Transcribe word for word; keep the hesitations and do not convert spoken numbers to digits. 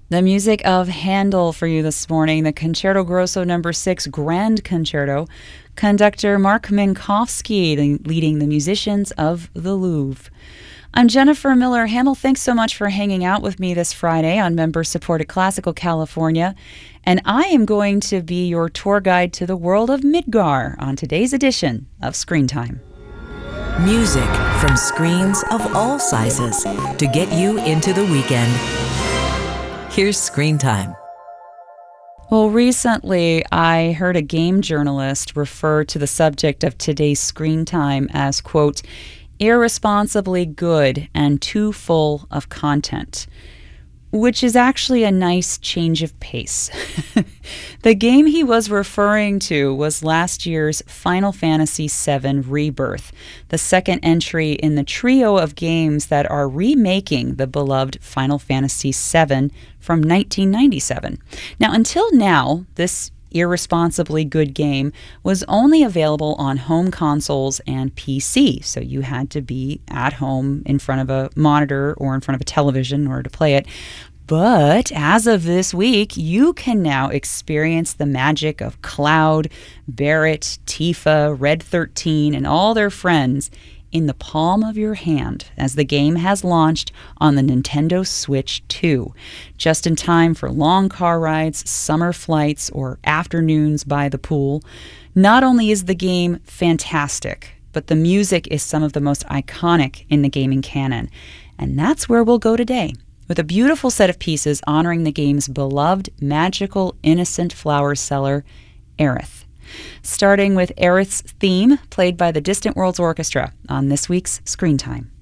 The music of Handel for you this morning, the Concerto Grosso number six Grand Concerto. Conductor Mark Minkowski leading the musicians of the Louvre. I'm Jennifer Miller Hamill. Thanks so much for hanging out with me this Friday on member-supported Classical California. And I am going to be your tour guide to the world of Midgar on today's edition of Screen Time. Music from screens of all sizes to get you into the weekend. Here's Screen Time. Well, recently I heard a game journalist refer to the subject of today's Screen Time as, quote, irresponsibly good and too full of content, which is actually a nice change of pace. The game he was referring to was last year's Final Fantasy seven Rebirth, the second entry in the trio of games that are remaking the beloved Final Fantasy seven from nineteen ninety-seven. Now, until now, this irresponsibly good game was only available on home consoles and P C, so you had to be at home in front of a monitor or in front of a television in order to play it. But as of this week, you can now experience the magic of Cloud, Barrett, Tifa, Red thirteen, and all their friends in the palm of your hand as the game has launched on the Nintendo Switch two, just in time for long car rides, summer flights, or afternoons by the pool. Not only is the game fantastic, but the music is some of the most iconic in the gaming canon. And that's where we'll go today, with a beautiful set of pieces honoring the game's beloved, magical, innocent flower seller, Aerith. Starting with Aerith's theme, played by the Distant Worlds Orchestra on this week's Screen Time.